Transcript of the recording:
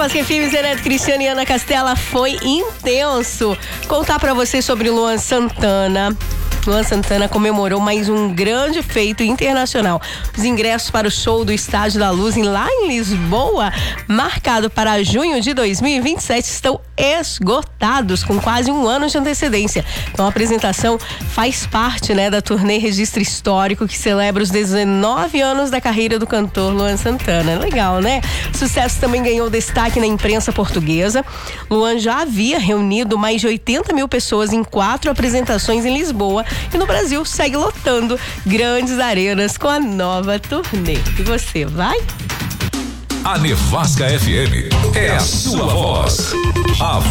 Mas que filmes, Renato Cristiano e Ana Castela, foi intenso. Contar pra vocês sobre Luan Santana. Luan Santana comemorou mais um grande feito internacional. Os ingressos para o show do Estádio da Luz lá em Lisboa, marcado para junho de 2027, estão esgotados com quase um ano de antecedência. Então a apresentação faz parte, da turnê Registro Histórico, que celebra os 19 anos da carreira do cantor Luan Santana. Legal, né? O sucesso também ganhou destaque na imprensa portuguesa. Luan já havia reunido mais de 80 mil pessoas em 4 apresentações em Lisboa e no Brasil segue lotando grandes arenas com a nova turnê. E você, vai? A Nevasca FM é a sua voz. A